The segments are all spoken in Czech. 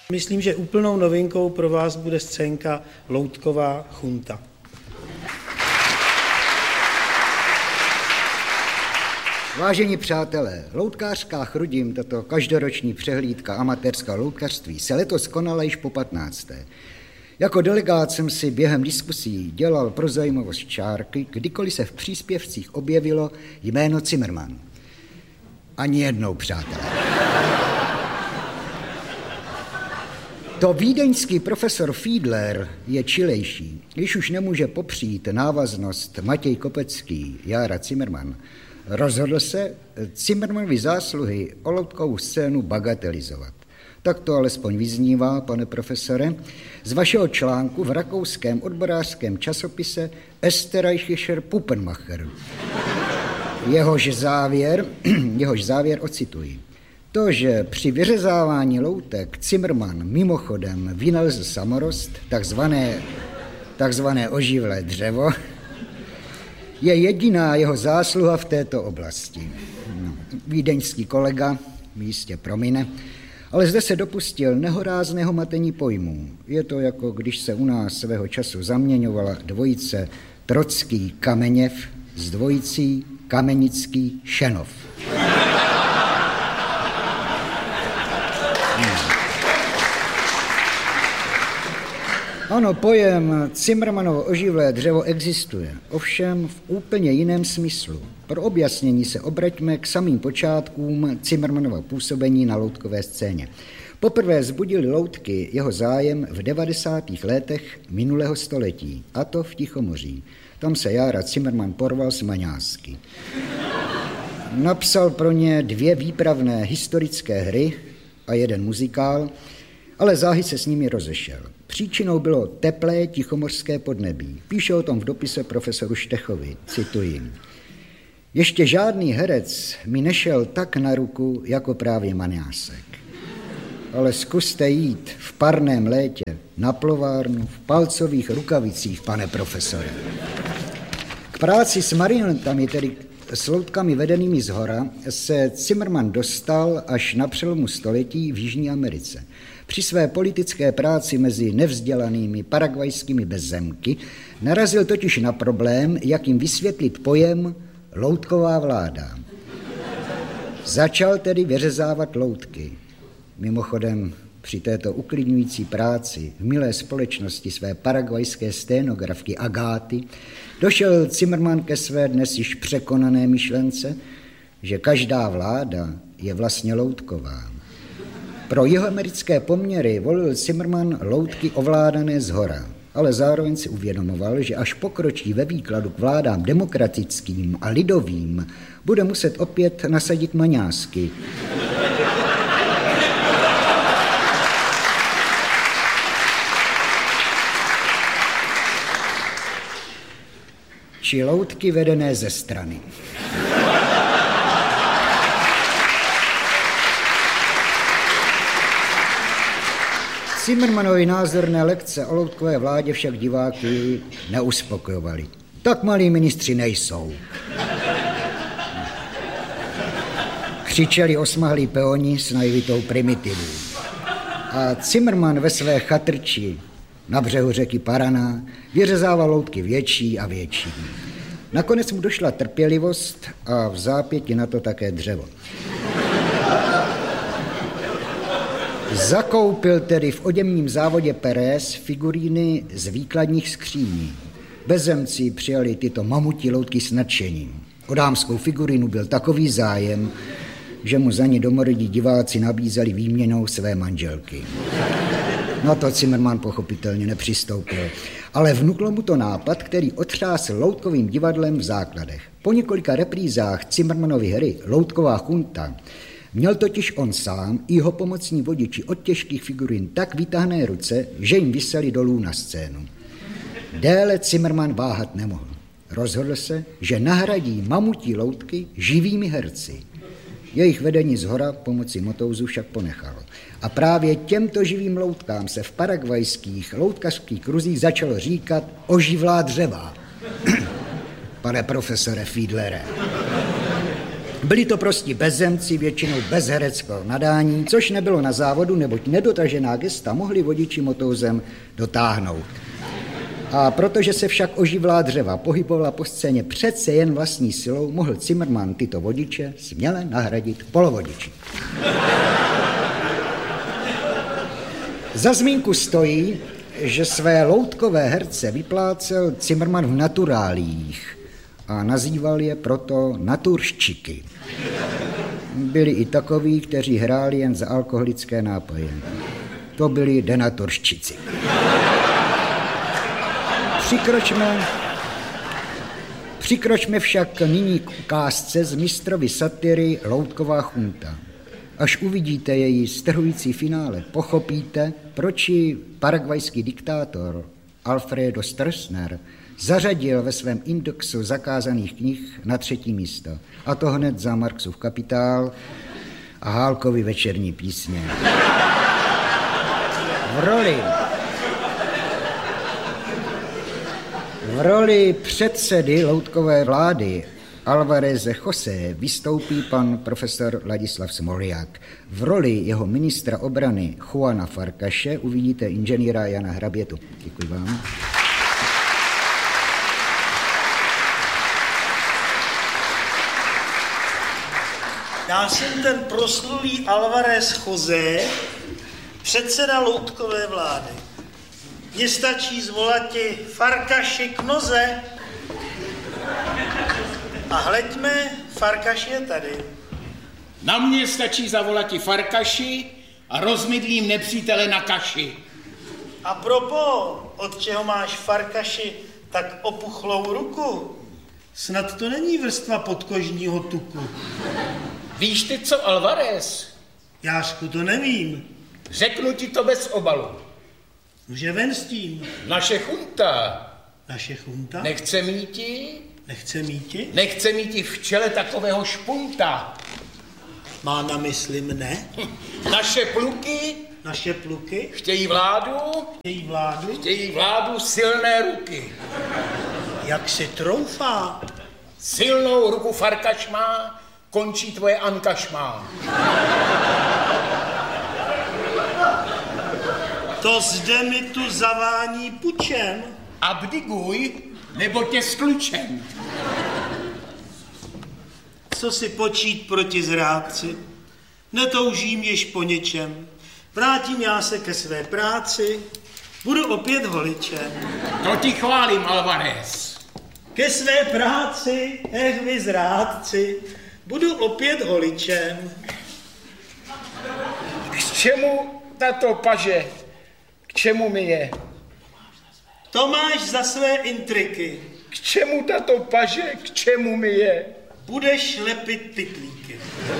Myslím, že úplnou novinkou pro vás bude scénka Loutková chunta. Vážení přátelé, loutkářská Chrudim, tato každoroční přehlídka amatérského loutkařství, se letos konala již po 15. Jako delegát jsem si během diskusí dělal pro zajímavost čárky, kdykoliv se v příspěvcích objevilo jméno Zimmermann. Ani jednou, přátelé. To vídeňský profesor Fiedler je čilejší, když už nemůže popřít návaznost Matěj Kopecký, Jára Zimmermann. Rozhodl se Zimmermannovy zásluhy o loutkovou scénu bagatelizovat. Tak to alespoň vyznívá, pane profesore, z vašeho článku v rakouském odborářském časopise Österreichischer Puppenmacher. Jehož závěr ocituji. To, že při vyřezávání loutek Zimmermann mimochodem vynalezl samorost, takzvané oživlé dřevo, je jediná jeho zásluha v této oblasti. Vídeňský kolega mi jistě promine, ale zde se dopustil nehorázného matení pojmů. Je to jako když se u nás svého času zaměňovala dvojice Trocký Kameněv s dvojicí Kamenický Šenov. Ano, pojem Zimmermannovo oživlé dřevo existuje, ovšem v úplně jiném smyslu. Pro objasnění se obraťme k samým počátkům Zimmermannova působení na loutkové scéně. Poprvé vzbudili loutky jeho zájem v 90. letech minulého století, a to v Tichomoří. Tam se Jára Zimmermann porval s maňásky. Napsal pro ně 2 výpravné historické hry a 1 muzikál, ale záhy se s nimi rozešel. Příčinou bylo teplé tichomořské podnebí. Píše o tom v dopise profesoru Štechovi, cituji. Ještě žádný herec mi nešel tak na ruku jako právě maňásek. Ale zkuste jít v parném létě na plovárnu v palcových rukavicích, pane profesore. K práci s marionetami, tedy s loutkami vedenými zhora, se Zimmermann dostal až na přelomu století v Jižní Americe. Při své politické práci mezi nevzdělanými paragvajskými bezzemky narazil totiž na problém, jak jim vysvětlit pojem loutková vláda. Začal tedy vyřezávat loutky. Mimochodem, při této uklidňující práci v milé společnosti své paragvajské sténografky Agáty došel Zimmermann ke své dnes již překonané myšlence, že každá vláda je vlastně loutková. Pro jihoamerické poměry volil Zimmermann loutky ovládané zhora, ale zároveň si uvědomoval, že až pokročí ve výkladu k vládám demokratickým a lidovým, bude muset opět nasadit maňásky. Či loutky vedené ze strany. Zimmermannovy názorné lekce o loutkové vládě však diváky neuspokojovaly. Tak malí ministři nejsou. Křičeli osmahlí peoni s naivitou primitivou. A Zimmermann ve své chatrči na břehu řeky Paraná vyřezával loutky větší a větší. Nakonec mu došla trpělivost a v zápěti na to také dřevo. Zakoupil tedy v oděvním závodě Pérez figuríny z výkladních skříní. Bezzemci přijali tyto mamutí loutky s nadšením. O dámskou figurínu byl takový zájem, že mu za ní domorodí diváci nabízeli výměnou své manželky. Na to Zimmermann pochopitelně nepřistoupil, ale vnuklo mu to nápad, který otřásl loutkovým divadlem v základech. Po několika reprízách Zimmermannovy hry Loutková chunta měl totiž on sám i jeho pomocní vodiči od těžkých figurín tak vytáhné ruce, že jim viseli dolů na scénu. Déle Zimmermann váhat nemohl. Rozhodl se, že nahradí mamutí loutky živými herci. Jejich vedení zhora pomocí motouzu však ponechalo. A právě těmto živým loutkám se v paragvajských loutkařských kruzích začalo říkat oživlá dřeva. Pane profesore Fiedlere, Byli to prostě bezzemci, většinou bez hereckého nadání, což nebylo na závodu, neboť nedotažená gesta mohli vodiči motouzem dotáhnout. A protože se však oživlá dřeva pohybovala po scéně přece jen vlastní silou, mohl Zimmermann tyto vodiče směle nahradit polovodiči. Za zmínku stojí, že své loutkové herce vyplácel Zimmermann v naturálích a nazýval je proto naturščiky. Byli i takoví, kteří hráli jen za alkoholické nápoje. To byli denaturščici. Přikročme však nyní k ukázce z mistrovy satiry Loutková chunta. Až uvidíte její strhující finále, pochopíte, proč ji paraguajský diktátor Alfredo Stroessner zařadil ve svém indexu zakázaných knih na 3. místo. A to hned za Marxův Kapitál a Hálkovy Večerní písně. V roli předsedy loutkové vlády Alvareze José vystoupí pan profesor Ladislav Smolják. V roli jeho ministra obrany Juana Farkaše uvidíte inženýra Jana Hrabětu. Děkuji vám. Já jsem ten proslulý Alvarez José, předseda loutkové vlády. Mně stačí zvolati Farkaši k noze. A hleďme, Farkaš je tady. Na mě stačí zavolati Farkaši a rozmydlím nepřítele na kaši. A propo, od čeho máš, Farkaši, tak opuchlou ruku? Snad to není vrstva podkožního tuku. Víš ty co, Alvarez? Jášku, to nevím. Řeknu ti to bez obalu. Že ven s tím. Naše chunta. Naše chunta? Nechce míti? Nechce míti? Nechce míti v čele takového špunta. Má na mysli mne? Naše pluky? Naše pluky? Chtějí vládu? Chtějí vládu? Chtějí vládu silné ruky. Jak si troufá? Silnou ruku Farkaš má, končí tvoje angažmá. To zde mi tu zavání pučem. Abdiguj, nebo tě sklučem. Co si počít proti zrádci? Netoužím již po něčem. Vrátím já se ke své práci, budu opět holičem. To ti chválím, Alvarez. Ke své práci, vy zrádci, budu opět holičem. K čemu tato paže? K čemu mi je? To máš za své intriky. K čemu tato paže? K čemu mi je? Budeš lepit tytlíky.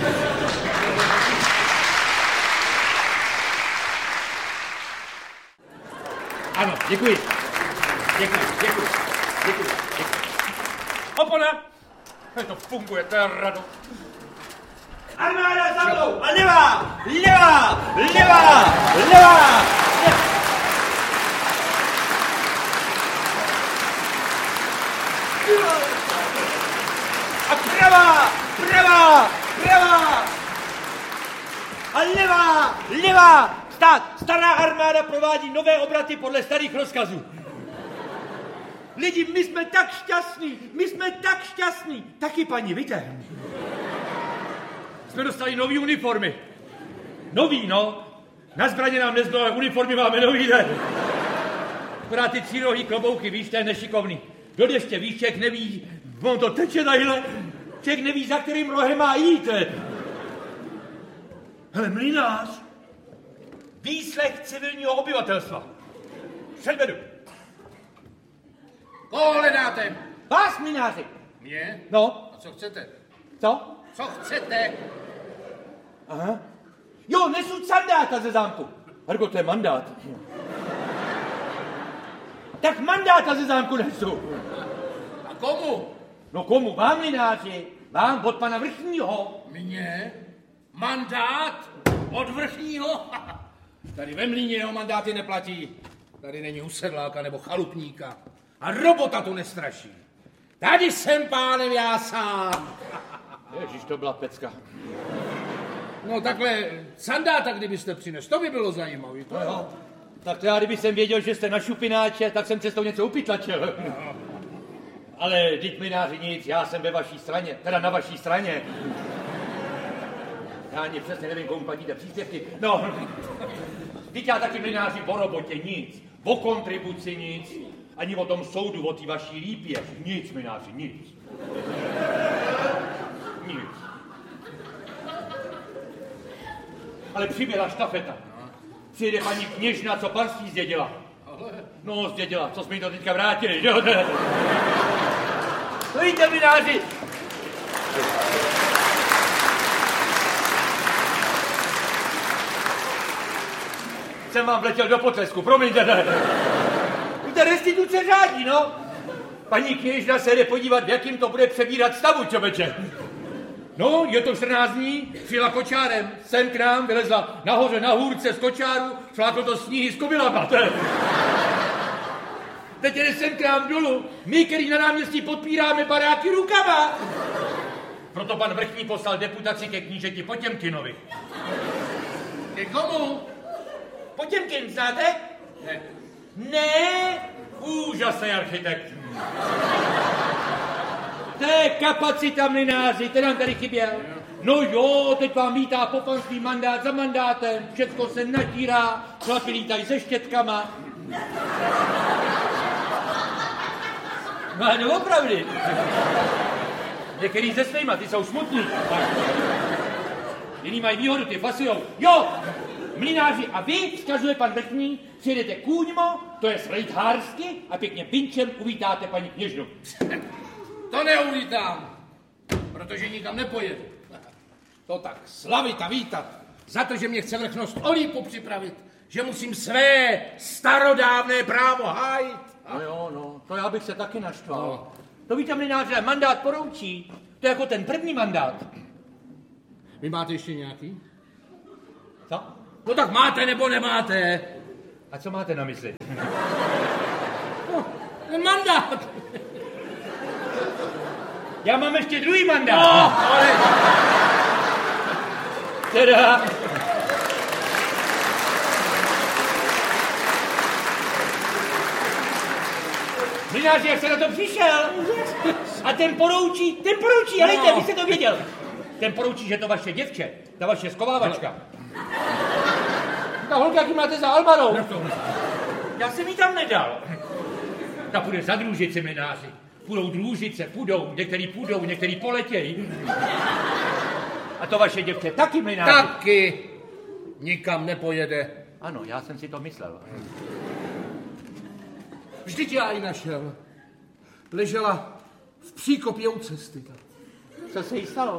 Ano, děkuji. Opona! To funguje, to je rado. Armáda za mnou! A levá! Levá! Levá! Levá! A pravá! Pravá! Pravá! A levá! Levá! Stát! Stará armáda provádí nové obraty podle starých rozkazů. Lidi, my jsme tak šťastní. Taky, paní, víte? Jsme dostali nový uniformy. Nový, no. Na zbraně nám nezbylo, ale uniformy máme nový den. Akorát ty třírohý klobouky, víš, to je nešikovný. Do deště, víš, člověk neví, on to teče tadyhle, člověk neví, za kterým rohem má jít. Hele, mlynář, výslech civilního obyvatelstva. Předvedu. Koho hledáte? Vás, mlynáři. Mě? No. A co chcete? Co? Co chcete? Aha. Jo, nesu sandáka ze zámku. Harko, to je mandát. Tak mandáta ze zámku nesu. A komu? No komu? Vám, mlynáři. Vám od pana vrchního. Mně? Mandát? Od vrchního? Tady ve mlýně jeho mandáty neplatí. Tady není u sedláka nebo chalupníka. A robota tu nestraší. Tady jsem pánem já sám. Ježiš, to byla pecka. No takhle sandáta, kdybyste přines, to by bylo zajímavé. To jo. Tak to já, kdyby jsem věděl, že jste na šupináče, tak jsem cestou něco upytlačil. No. Ale vždyť mlynáři nic, já jsem ve vaší straně, teda na vaší straně. Já ani přesně nevím, komu platíte příspěvky. No, vždyť já taky mlynáři po robotě nic, o kontribuci nic, ani o tom soudu, o té vaší lípě. Nic, mlynáři, nic. Nic. Ale přibyla štafeta. Přijde paní kněžna, co panství zdědila. No, zdědila, co jsme jí to teďka vrátili, že jo? Víte, mlynáři! Jsem vám vletěl do potlesku, promiňte. Víte, restituce řádí, no. Paní kněžna se jde podívat, v jakým to bude přebírat stavu, čověče. No, je to 14 dní, přijela kočárem, sem k nám, vylezla nahoře na hůrce z kočáru, šláklo to sníhy s kobylama. Teď jde sem k nám dolů, my, který na náměstí podpíráme baráky rukama. Proto pan vrchní poslal deputaci ke knížeti Potěmkinovi. Ke komu? Potěmkin, znáte? Ne. Ne, úžasný architekt. To je kapacita, mlynáři, ten nám tady chyběl. No jo, teď vám vítá po panství mandát za mandátem, všecko se natírá, chlapi lítají se štětkama. No ale doopravdy. Některý se svýma, ty jsou smutný. Jiný mají výhodu, ty fasujou. Jo, mlynáři, a vy, vzkazuje pan vrchní, přijedete kůňmo, to je srejthársky, a pěkně pinčem uvítáte paní kněžnu. To neuvítám, protože nikam nepojedu. To tak slavit a vítat za to, že mě chce vrchnost o lípu připravit, že musím své starodávné právo hájit. No jo, no, to já bych se taky naštval. No. To víte, mlynáře, mandát poroučí, to je jako ten první mandát. Vy máte ještě nějaký? Co? No tak máte nebo nemáte? A co máte na mysli? No, ten mandát. Já mám ještě druhý mandát. No, ale... Teda... Mlynáři, jak se na to přišel? A ten poroučí, helejte, no. Vy jste to věděl. Ten poroučí, že to vaše děvče, ta vaše skovávačka. Ta holka, jaký máte za Albarou. Já jsem jí tam nedal. Ta půjde za družici, mlynáři. Půjdou družice, některý poletějí. A to vaše děvče taky, mlynáři. Taky nikam nepojede. Ano, já jsem si to myslel. Vždyť já ji našel. Ležela v příkopě u cesty. Co se jí stalo?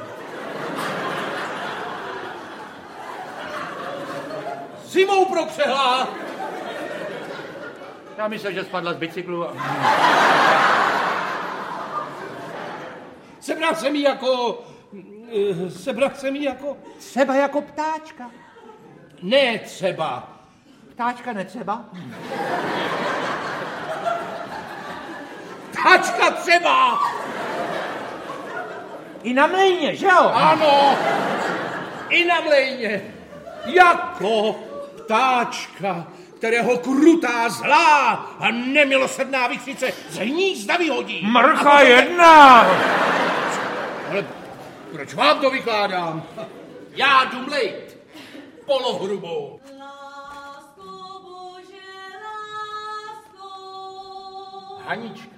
Zimou prokřehlá. Já myslel, že spadla z bicyklu. Sebral jsem jí jako... Třeba jako ptáčka. Ne třeba. Ptáčka netřeba? Ptáčka třeba! I na mlejně, že jo? Ano, i na mlejně. Jako ptáčka, kterého krutá, zlá a nemilosrdná vichřice z hnízda vyhodí. Mrcha jedna! Ale proč vám to vykládám? Já jdu mlejt polohrubou. Lásko Bože, lásko. Hanička.